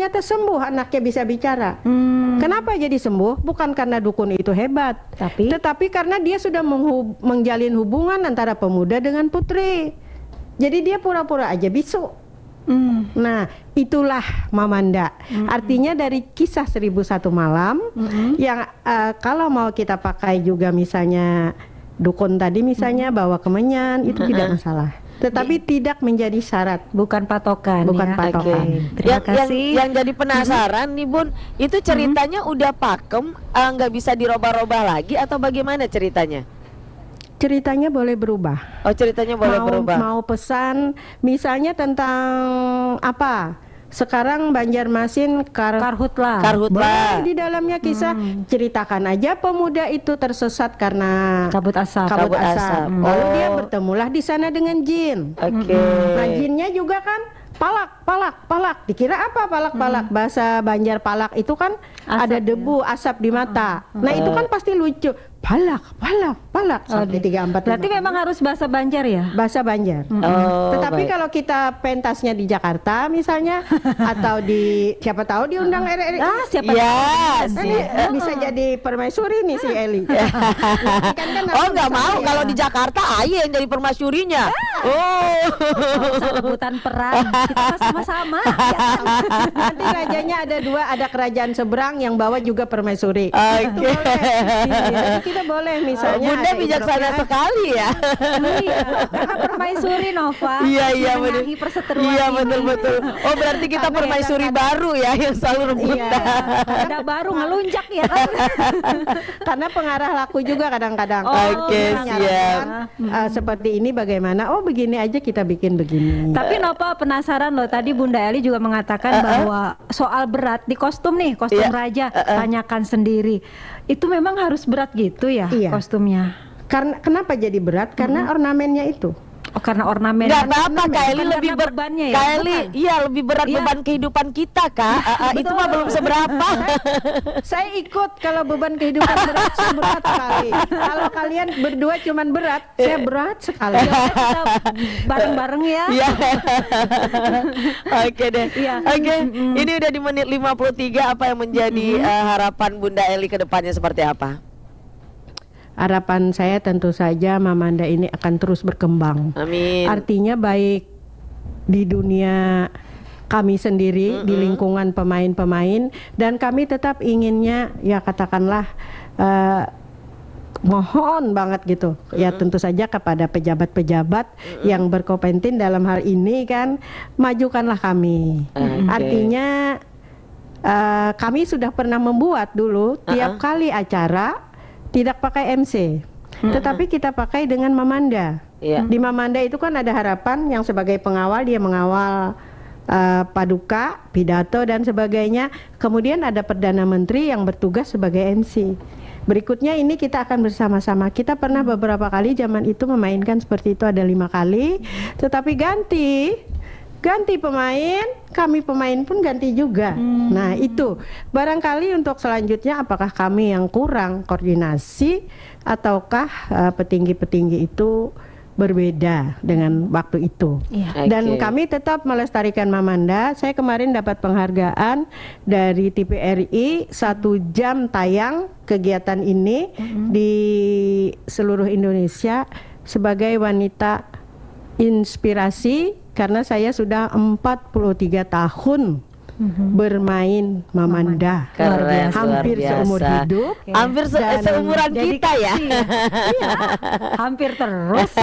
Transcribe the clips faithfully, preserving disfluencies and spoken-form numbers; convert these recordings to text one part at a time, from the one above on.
ternyata sembuh, anaknya bisa bicara. Hmm. Kenapa jadi sembuh? Bukan karena dukun itu hebat, Tapi? tetapi karena dia sudah menghub- menjalin hubungan antara pemuda dengan putri. Jadi dia pura-pura aja bisu. Hmm. Nah, itulah Mamanda. Mm-mm. Artinya dari kisah seribu satu malam Mm-mm. yang uh, kalau mau kita pakai juga misalnya dukun tadi misalnya bawa kemenyan itu tidak masalah. Tetapi tidak menjadi syarat. Bukan patokan. Bukan ya. patokan. Oke. Terima yang, yang, kasih. yang jadi penasaran nih Bun, itu ceritanya udah pakem, eh, nggak bisa dirubah-rubah lagi atau bagaimana ceritanya? Ceritanya boleh berubah. Oh ceritanya boleh mau, berubah. Mau pesan misalnya tentang apa? Sekarang Banjarmasin kar Karhutlah. Karhutlah. Boleh di dalamnya kisah Hmm. ceritakan aja pemuda itu tersesat karena Kabut asap. kabut Kabut asap. asap. Lalu dia Oh. bertemulah di sana dengan jin. Oke. Nah jinnya juga kan palak, palak, palak. Dikira apa palak, palak? Bahasa Banjar palak itu kan Asap, ada ya? debu, asap di mata. Nah itu kan pasti lucu. Palak, palak, palak sampai tiga empat. Berarti memang harus bahasa Banjar ya? bahasa Banjar. Oh, Tetapi baik. kalau kita pentasnya di Jakarta misalnya atau di siapa tahu diundang R R I. Ah, siapa Ya, tahu. sih. Ini bisa jadi permaisuri nih si Eli. Kan kan Oh harus nggak mau sama kalau ya. di Jakarta Aye yang jadi permasyurinya. Oh. Nggak usah rebutan peran. Kita mah sama-sama. ya kan? Nanti rajanya ada dua, ada kerajaan seberang yang bawa juga permaisuri. Oke. Itu boleh. Jadi kita boleh misalnya. Bunda ada bijaksana interpretasi. sekali ya. Iya, karena permaisuri Nova. Iya iya betul. menengahi perseteruan Iya ini. betul betul. Oh berarti kita Karena permaisuri kadang-kadang- baru ya yang selalu rebutan. Iya. Ada baru ngelunjak ya kan? Karena pengarah laku juga kadang-kadang. Oh, Oke, Menyarankan, siap. uh, seperti ini bagaimana? Oh begini aja kita bikin begini. Tapi Nova penasaran loh, tadi Bunda Eli juga mengatakan bahwa soal berat di kostum nih, kostum Iya. raja, tanyakan sendiri. Itu memang harus berat gitu ya Iya. kostumnya? Karena kenapa jadi berat? Karena ornamennya itu. Oh karena ornamen. Enggak apa-apa Kak Eli Bukan lebih karena ber bebannya ya? Kak Eli, iya lebih berat Iya. beban kehidupan kita Kak. Ah, ah, itu mah belum seberapa. Saya ikut kalau beban kehidupan berat, saya berat sekali. Kalau kalian berdua cuman berat, saya berat sekali. Kita bareng-bareng ya. Iya. Oke deh. Iya. Oke, ini udah di menit lima puluh tiga, apa yang menjadi eh, harapan Bunda Eli ke depannya seperti apa? Harapan saya tentu saja Mamanda ini akan terus berkembang. Amin. Artinya baik di dunia kami sendiri, di lingkungan pemain-pemain, dan kami tetap inginnya ya katakanlah eh, mohon banget gitu ya tentu saja kepada pejabat-pejabat yang berkompetensi dalam hal ini kan, majukanlah kami. Oke. Artinya eh, kami sudah pernah membuat dulu tiap kali acara tidak pakai M C, tetapi kita pakai dengan Mamanda. Iya. Di Mamanda itu kan ada harapan yang sebagai pengawal, dia mengawal uh, paduka, pidato dan sebagainya. Kemudian ada Perdana Menteri yang bertugas sebagai M C. Berikutnya ini kita akan bersama-sama. Kita pernah beberapa kali zaman itu memainkan seperti itu, ada lima kali. Tetapi ganti ganti pemain, kami pemain pun ganti juga. Nah itu barangkali untuk selanjutnya apakah kami yang kurang koordinasi ataukah uh, petinggi-petinggi itu berbeda dengan waktu itu. Iya. Dan Oke. kami tetap melestarikan Mamanda. Saya kemarin dapat penghargaan dari T V R I satu jam tayang kegiatan ini di seluruh Indonesia sebagai wanita inspirasi, karena saya sudah empat puluh tiga tahun bermain Mamanda. Keren, luar hampir biasa. seumur hidup. Hampir se- Dan seumuran kita ya. Iya. Hampir terus.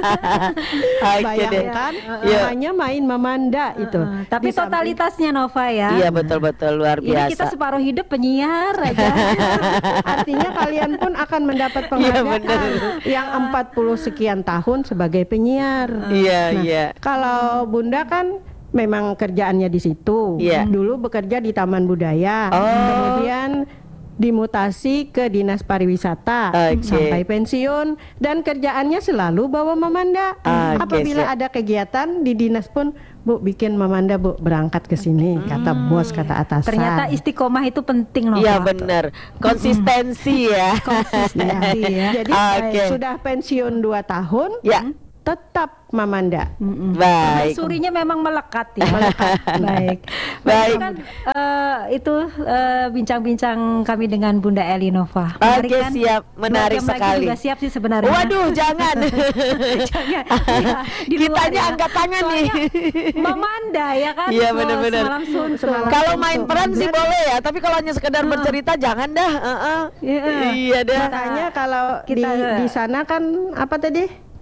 Oke deh. Bayangkan Iya. hanya main Mamanda itu. Uh, tapi Di samping- totalitasnya Nova ya. Iya betul-betul luar Ini kita biasa. separuh hidup penyiar aja. Artinya kalian pun akan mendapat Iya, penghargaan benar. yang empat puluh sekian tahun sebagai penyiar. Iya Nah, iya. Kalau Bunda kan memang kerjaannya di situ. Iya. Dulu bekerja di Taman Budaya. Oh. Kemudian dimutasi ke Dinas Pariwisata Oke. sampai pensiun, dan kerjaannya selalu bawa Mamanda. Oke, Apabila siap. ada kegiatan di dinas pun, Bu bikin Mamanda Bu berangkat ke sini, kata bos, kata atasan. Ternyata istiqomah itu penting Nova. Iya benar. Konsistensi ya. Konsistensi ya. Jadi Oke. eh, sudah pensiun dua tahun. Ya. tetap Mamanda. Mm-mm. Baik. Surinya memang melekat ya. Melekat. Baik. Baik. Baik. Kan eh, itu eh, bincang-bincang kami dengan Bunda Eli Nova. Menarik Oke, kan? siap. Menarik Dua jam lagi sekali. juga siap sih sebenarnya. Waduh, jangan. Jangan. Ya, di luar Kitanya ya. angkat tangan nih. Soalnya Mamanda ya kan. Iya, Oh, benar-benar. Semalam suntuk. Semalam Kalau suntuk. main peran sih boleh ya, tapi kalau hanya sekedar bercerita jangan dah. Heeh. Iya. Iya dah. Makanya kalau kita- di di sana kan apa tadi?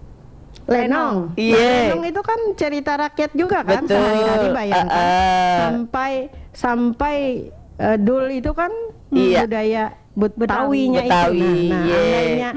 Lenong. Iya. Nah, Lenong itu kan cerita rakyat juga kan, Betul. sehari-hari bayangkan. Uh, uh. Sampai sampai eh, dul itu kan Iya. budaya Betawinya Betawi, itu. Nah, nah iya. andainya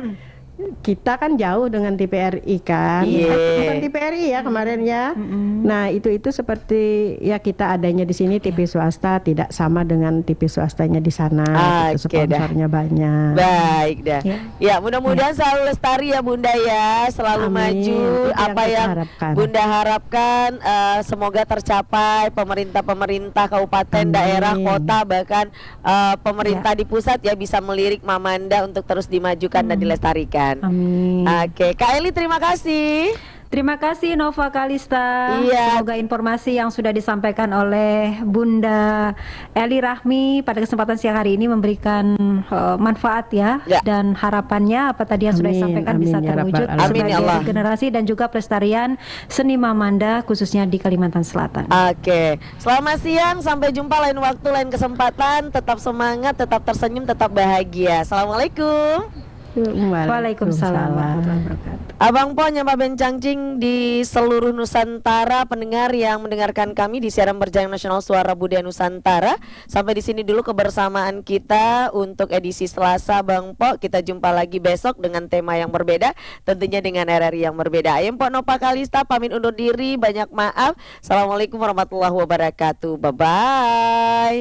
kita kan jauh dengan T P R I kan, Iya. Eh, bukan T P R I ya kemarin ya. Nah itu itu seperti ya kita adanya di sini T V swasta tidak sama dengan T V swastanya di sana. Gitu, Oke dah. sponsornya banyak. Baik dah. Ya. Ya, mudah-mudahan selalu lestari ya Bunda ya, selalu Amin. maju. Itu yang Apa kita yang harapkan. Bunda harapkan eh, semoga tercapai pemerintah-pemerintah kabupaten, Amin. daerah, kota, bahkan eh, pemerintah di pusat ya bisa melirik Mamanda untuk terus dimajukan dan dilestarikan. Amin. Oke, Kak Eli terima kasih. Terima kasih Nova Kalista. Iya. Semoga informasi yang sudah disampaikan oleh Bunda Eli Rahmi pada kesempatan siang hari ini memberikan uh, manfaat ya, Ya. dan harapannya apa tadi yang sudah Amin, disampaikan amin bisa ya terwujud Rabbal alamin. Amin ya sebagai Allah. generasi dan juga pelestarian seni Mamanda khususnya di Kalimantan Selatan. Oke, selamat siang, sampai jumpa lain waktu, lain kesempatan. Tetap semangat, tetap tersenyum, tetap bahagia. Assalamualaikum. Waalaikumsalam warahmatullahi wabarakatuh. Abang Po, Nyapa Bencangcing di seluruh Nusantara, pendengar yang mendengarkan kami di siaran berjaya nasional Suara Budaya Nusantara. Sampai di sini dulu kebersamaan kita untuk edisi Selasa, Bang Po. Kita jumpa lagi besok dengan tema yang berbeda, tentunya dengan R R I yang berbeda. Ayem Po Nova Kalista pamit undur diri, banyak maaf. Assalamualaikum warahmatullahi wabarakatuh. Bye bye.